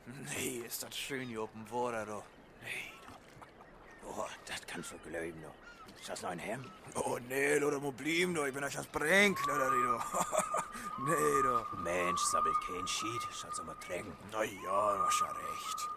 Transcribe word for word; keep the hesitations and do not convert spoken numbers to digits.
Nee, ist das schön hier oben Water, du. Nee, Oh, das kannst du glauben, du. Ist das noch ein Hemd? du. Oh, nee, du, da muss bleiben, du. Ich bin euch das Brinkel, oder, du. Nee, du. Mensch, sabbelt kein Schied. Schaut's mal trinken. Na ja, du hast ja recht.